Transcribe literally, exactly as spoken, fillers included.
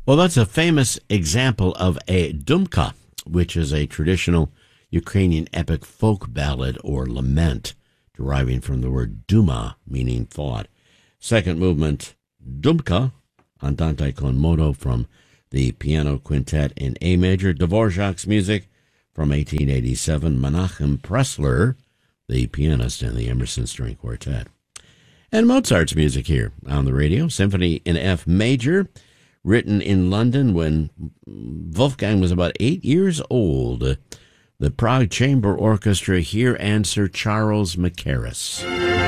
Well, that's a famous example of a dumka, which is a traditional Ukrainian epic folk ballad or lament, deriving from the word duma, meaning thought. Second movement, dumka, andante con moto, from the piano quintet in A major. Dvorak's music from eighteen eighty-seven, Menachem Pressler, the pianist in the Emerson String Quartet. And Mozart's music here on the radio, Symphony in F major, written in London when Wolfgang was about eight years old. The Prague Chamber Orchestra here, and Sir Charles Mackerras.